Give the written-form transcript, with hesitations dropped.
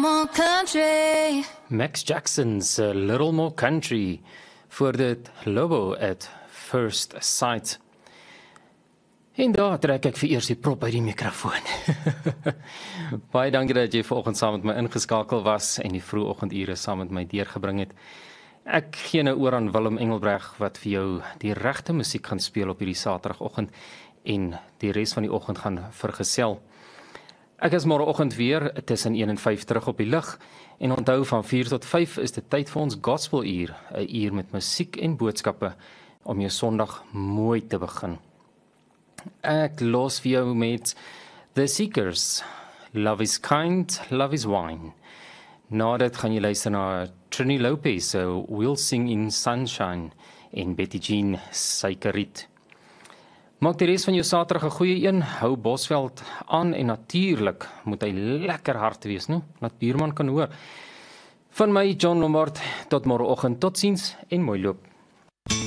more country. Max Jackson's A Little More Country voor dit Lobo at First Sight. En daar trek ek vir eers die prop uit die mikrofoon. Baie dankie dat jy vanoggend saam met my ingeskakel was en die vroegoggendure saam met my deurgebring het. Ek gee nou oor aan Willem Engelbreg wat vir jou die regte musiek gaan speel op hierdie Saterdagoggend en die res van die oggend gaan vergesel. Ek is môreoggend weer tussen 1 en 5 terug op die lug en onthou van 4 tot 5 is dit tyd vir ons gospeluur, 'n uur met musiek en boodskappe om jou Sondag mooi te begin. Ek los vir jou met The Seekers, Love is Kind, Love is Wine. Na dit gaan jy luister na Trini Lopez, so We'll Sing in Sunshine en Betty Jean Suikerriet. Maak die res van jou Saterdag 'n goeie een, hou Bosveld aan en natuurlik moet hy lekker hard wees, no? Laat buurman kan hoor. Van my, John Lombard, tot môreoggend, totsiens en mooi loop.